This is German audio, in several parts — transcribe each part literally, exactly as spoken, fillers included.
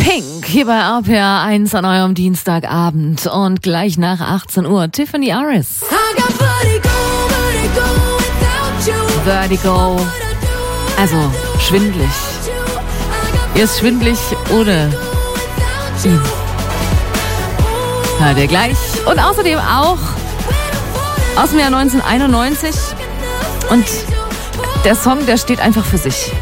Pink hier bei R P R eins an eurem Dienstagabend und gleich nach achtzehn Uhr Tiffany Harris. Vertigo. Also schwindelig. Ihr ist schwindelig ohne ihn. Hört ihr gleich. Und außerdem auch aus dem Jahr neunzehnhunderteinundneunzig. Und der Song, der steht einfach für sich.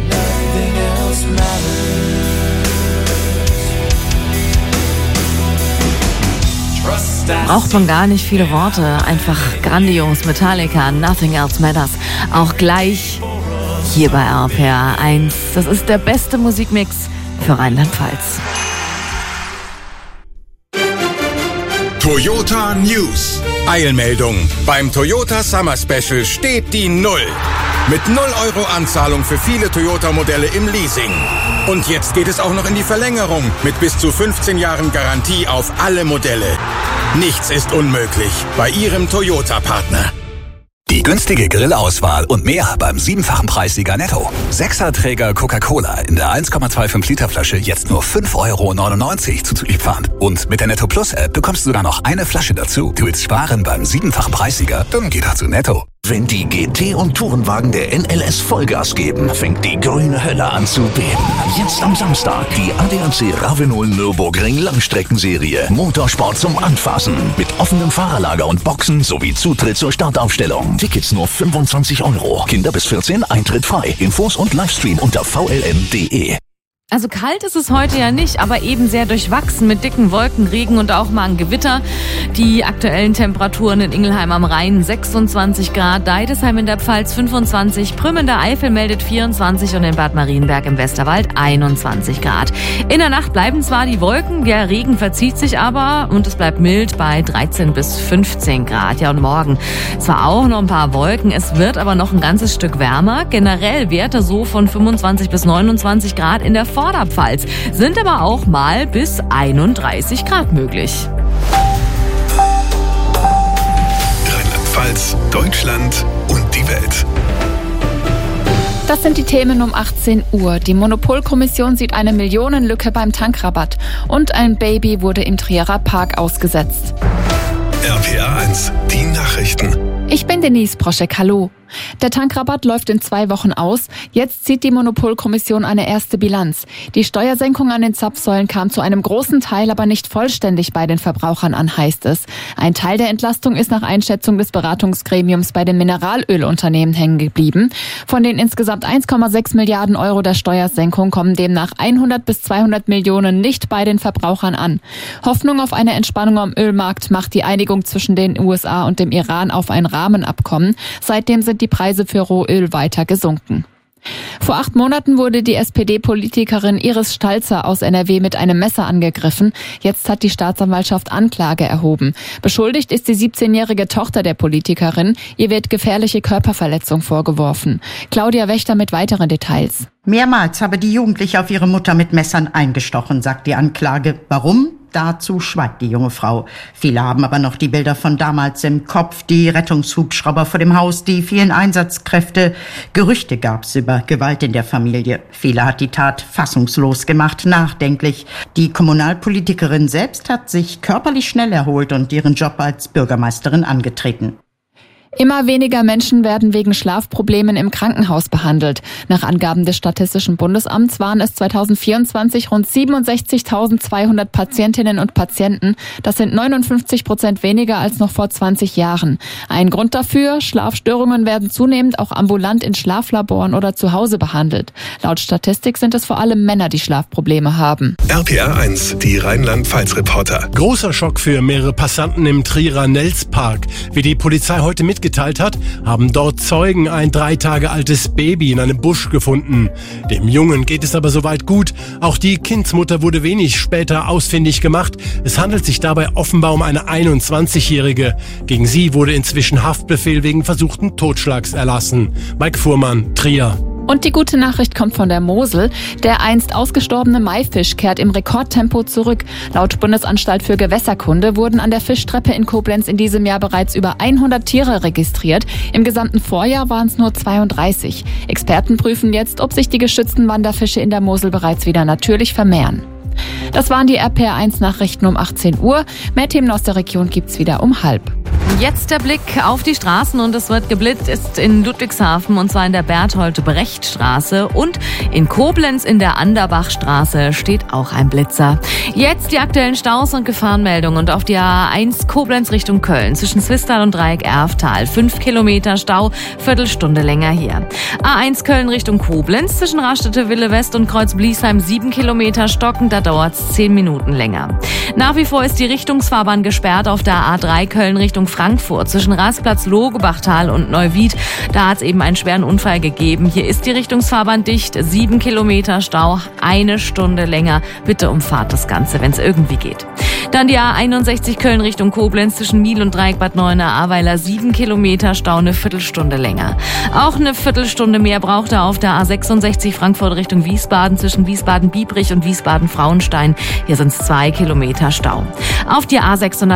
Braucht man gar nicht viele Worte, einfach grandios. Metallica, Nothing Else Matters. Auch gleich hier bei R P R eins. Das ist der beste Musikmix für Rheinland-Pfalz. Toyota News. Eilmeldung. Beim Toyota Summer Special steht die Null. Mit null Euro Anzahlung für viele Toyota-Modelle im Leasing. Und jetzt geht es auch noch in die Verlängerung mit bis zu fünfzehn Jahren Garantie auf alle Modelle. Nichts ist unmöglich bei Ihrem Toyota-Partner. Die günstige Grillauswahl und mehr beim siebenfachen Preissieger Netto. Sechserträger Coca-Cola in der eins Komma fünfundzwanzig Liter Flasche jetzt nur fünf Euro neunundneunzig zuzuliefernd. Und mit der Netto Plus App bekommst du sogar noch eine Flasche dazu. Du willst sparen beim siebenfachen Preissieger? Dann geh doch zu Netto. Wenn die G T- und Tourenwagen der N L S Vollgas geben, fängt die grüne Hölle an zu beben. Jetzt am Samstag die A D A C Ravenol Nürburgring Langstreckenserie. Motorsport zum Anfassen. Mit offenem Fahrerlager und Boxen sowie Zutritt zur Startaufstellung. Tickets nur fünfundzwanzig Euro. Kinder bis vierzehn, Eintritt frei. Infos und Livestream unter v l m punkt d e. Also kalt ist es heute ja nicht, aber eben sehr durchwachsen mit dicken Wolken, Regen und auch mal ein Gewitter. Die aktuellen Temperaturen in Ingelheim am Rhein sechsundzwanzig Grad, Deidesheim in der Pfalz fünfundzwanzig, Prüm in der Eifel meldet vierundzwanzig und in Bad Marienberg im Westerwald einundzwanzig Grad. In der Nacht bleiben zwar die Wolken, der Regen verzieht sich aber und es bleibt mild bei dreizehn bis fünfzehn Grad. Ja, und morgen zwar auch noch ein paar Wolken, es wird aber noch ein ganzes Stück wärmer. Generell Werte so von fünfundzwanzig bis neunundzwanzig Grad in der Vorderpfalz, sind aber auch mal bis einunddreißig Grad möglich. Rheinland-Pfalz, Deutschland und die Welt. Das sind die Themen um achtzehn Uhr. Die Monopolkommission sieht eine Millionenlücke beim Tankrabatt und ein Baby wurde im Trierer Park ausgesetzt. R P R eins, die Nachrichten. Ich bin Denise Proschek, hallo. Der Tankrabatt läuft in zwei Wochen aus. Jetzt zieht die Monopolkommission eine erste Bilanz. Die Steuersenkung an den Zapfsäulen kam zu einem großen Teil aber nicht vollständig bei den Verbrauchern an, heißt es. Ein Teil der Entlastung ist nach Einschätzung des Beratungsgremiums bei den Mineralölunternehmen hängen geblieben. Von den insgesamt eins Komma sechs Milliarden Euro der Steuersenkung kommen demnach hundert bis zweihundert Millionen nicht bei den Verbrauchern an. Hoffnung auf eine Entspannung am Ölmarkt macht die Einigung zwischen den U S A und dem Iran auf ein Rahmenabkommen. Seitdem sind die Preise für Rohöl weiter gesunken. Vor acht Monaten wurde die S P D-Politikerin Iris Stalzer aus N R W mit einem Messer angegriffen. Jetzt hat die Staatsanwaltschaft Anklage erhoben. Beschuldigt ist die siebzehnjährige Tochter der Politikerin. Ihr wird gefährliche Körperverletzung vorgeworfen. Claudia Wächter mit weiteren Details. Mehrmals habe die Jugendliche auf ihre Mutter mit Messern eingestochen, sagt die Anklage. Warum? Dazu schweigt die junge Frau. Viele haben aber noch die Bilder von damals im Kopf, die Rettungshubschrauber vor dem Haus, die vielen Einsatzkräfte. Gerüchte gab es über Gewalt in der Familie. Viele hat die Tat fassungslos gemacht, nachdenklich. Die Kommunalpolitikerin selbst hat sich körperlich schnell erholt und ihren Job als Bürgermeisterin angetreten. Immer weniger Menschen werden wegen Schlafproblemen im Krankenhaus behandelt. Nach Angaben des Statistischen Bundesamts waren es zweitausendvierundzwanzig rund siebenundsechzigtausendzweihundert Patientinnen und Patienten. Das sind neunundfünfzig Prozent weniger als noch vor zwanzig Jahren. Ein Grund dafür: Schlafstörungen werden zunehmend auch ambulant in Schlaflaboren oder zu Hause behandelt. Laut Statistik sind es vor allem Männer, die Schlafprobleme haben. R P R eins, die Rheinland-Pfalz-Reporter. Großer Schock für mehrere Passanten im Trierer Nelspark. Wie die Polizei heute mitgeteilt hat, haben dort Zeugen ein drei Tage altes Baby in einem Busch gefunden. Dem Jungen geht es aber soweit gut. Auch die Kindsmutter wurde wenig später ausfindig gemacht. Es handelt sich dabei offenbar um eine einundzwanzigjährige. Gegen sie wurde inzwischen Haftbefehl wegen versuchten Totschlags erlassen. Mike Fuhrmann, Trier. Und die gute Nachricht kommt von der Mosel. Der einst ausgestorbene Maifisch kehrt im Rekordtempo zurück. Laut Bundesanstalt für Gewässerkunde wurden an der Fischtreppe in Koblenz in diesem Jahr bereits über hundert Tiere registriert. Im gesamten Vorjahr waren es nur zweiunddreißig. Experten prüfen jetzt, ob sich die geschützten Wanderfische in der Mosel bereits wieder natürlich vermehren. Das waren die R P R eins Nachrichten um achtzehn Uhr. Mehr Themen aus der Region gibt's wieder um halb. Jetzt der Blick auf die Straßen und es wird geblitzt in Ludwigshafen und zwar in der Berthold-Brecht-Straße und in Koblenz in der Anderbachstraße steht auch ein Blitzer. Jetzt die aktuellen Staus und Gefahrenmeldungen und auf die A eins Koblenz Richtung Köln zwischen Zwistal und Dreieck Erftal. Fünf Kilometer Stau, Viertelstunde länger hier. A eins Köln Richtung Koblenz zwischen Raststätte Wille West und Kreuz Bliesheim sieben Kilometer stocken, da dauert's zehn Minuten länger. Nach wie vor ist die Richtungsfahrbahn gesperrt auf der A drei Köln Richtung Frankfurt zwischen Rastplatz Logebachtal und Neuwied. Da hat es eben einen schweren Unfall gegeben. Hier ist die Richtungsfahrbahn dicht, sieben Kilometer Stau, eine Stunde länger. Bitte umfahrt das Ganze, wenn es irgendwie geht. Dann die A einundsechzig Köln Richtung Koblenz zwischen Miel und Dreieck Bad Neuenahr-Ahrweiler, sieben Kilometer Stau, eine Viertelstunde länger. Auch eine Viertelstunde mehr braucht er auf der A sechsundsechzig Frankfurt Richtung Wiesbaden zwischen Wiesbaden-Biebrich und Wiesbaden-Frauenstein. Hier sind es zwei Kilometer Stau. Auf die A sechshundert